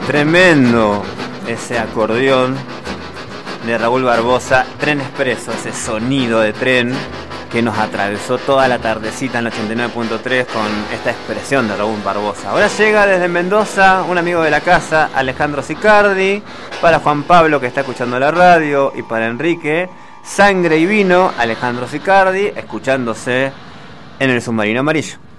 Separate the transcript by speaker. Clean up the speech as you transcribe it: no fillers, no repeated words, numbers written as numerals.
Speaker 1: Tremendo ese acordeón de Raúl Barbosa, Tren Expreso, ese sonido de tren que nos atravesó toda la tardecita en 89.3 con esta expresión de Raúl Barbosa. Ahora llega desde Mendoza un amigo de la casa, Alejandro Sicardi, para Juan Pablo que está escuchando la radio y para Enrique, Sangre y Vino, Alejandro Sicardi, escuchándose en el Submarino Amarillo.